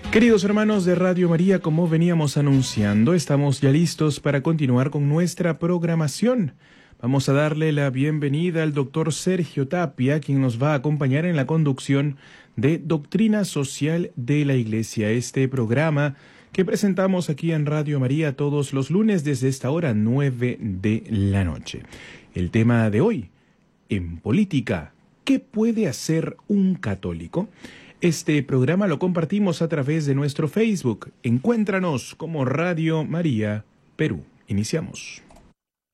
Queridos hermanos de Radio María, como veníamos anunciando, estamos ya listos para continuar con nuestra programación. Vamos a darle la bienvenida al doctor Sergio Tapia, quien nos va a acompañar en la conducción de Doctrina Social de la Iglesia, este programa que presentamos aquí en Radio María todos los lunes desde esta hora 9 de la noche. El tema de hoy, en política, ¿qué puede hacer un católico? Este programa lo compartimos a través de nuestro Facebook. Encuéntranos como Radio María Perú. Iniciamos.